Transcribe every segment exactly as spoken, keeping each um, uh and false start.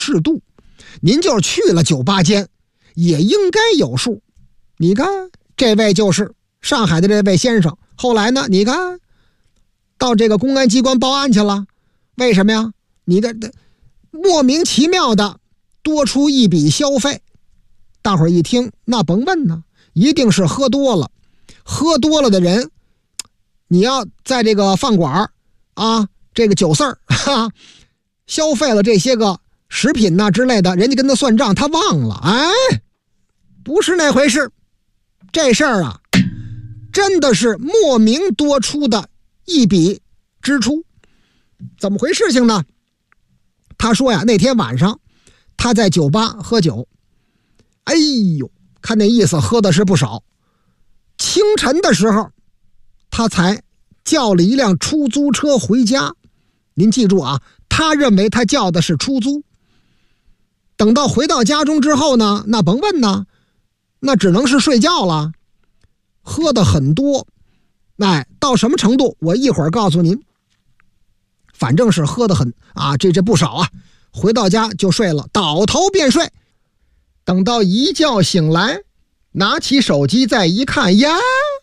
适度，您就是去了酒吧间也应该有数。你看这位就是上海的这位先生，后来呢你看到这个公安机关报案去了，为什么呀？你的莫名其妙的多出一笔消费。大伙儿一听，那甭问呢，一定是喝多了。喝多了的人，你要在这个饭馆啊，这个酒肆儿哈，消费了这些个食品呐、啊、之类的，人家跟他算账，他忘了。哎，不是那回事。这事儿啊，真的是莫名多出的一笔支出。怎么回事情呢？他说呀，那天晚上他在酒吧喝酒，哎呦，看那意思喝的是不少。清晨的时候他才叫了一辆出租车回家。您记住啊，他认为他叫的是出租。等到回到家中之后呢，那甭问呢，那只能是睡觉了。喝的很多，哎，到什么程度我一会儿告诉您。反正是喝的很啊，这这不少啊。回到家就睡了，倒头便睡。等到一觉醒来，拿起手机再一看呀，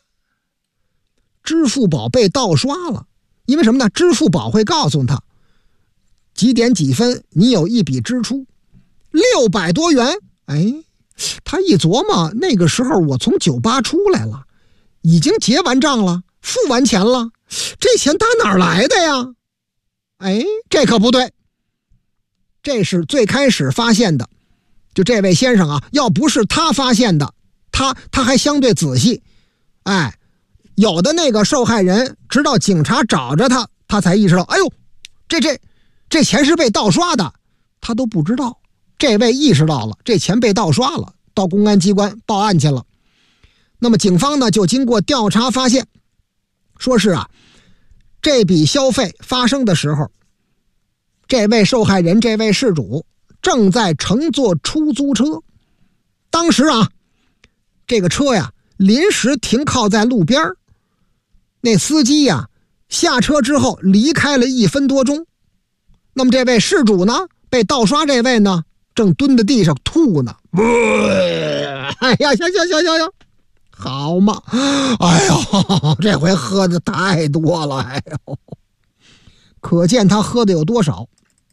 支付宝被盗刷了。因为什么呢？支付宝会告诉他几点几分你有一笔支出六百多元。哎，他一琢磨，那个时候我从酒吧出来了，已经结完账了，付完钱了，这钱打哪儿来的呀？哎，这可不对。这是最开始发现的，就这位先生啊，要不是他发现的，他他还相对仔细。哎，有的那个受害人直到警察找着他，他才意识到，哎呦，这这这钱是被盗刷的，他都不知道。这位意识到了，这钱被盗刷了，到公安机关报案去了。那么警方呢，就经过调查发现，说是啊，这笔消费发生的时候，这位受害人，这位事主正在乘坐出租车。当时啊，这个车呀临时停靠在路边，那司机呀下车之后离开了一分多钟。那么这位事主呢，被盗刷这位呢，正蹲在地上吐呢。哎呀，行行行行行，好嘛！哎呦，这回喝的太多了，哎呦，可见他喝的有多少。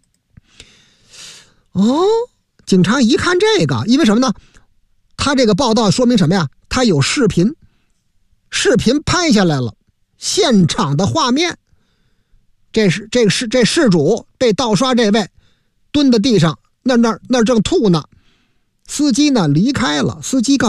哦，警察一看这个，因为什么呢？他这个报道说明什么呀？他有视频，视频拍下来了现场的画面。这是这是这事主被盗刷这位蹲在地上，那那那正吐呢。司机呢离开了，司机干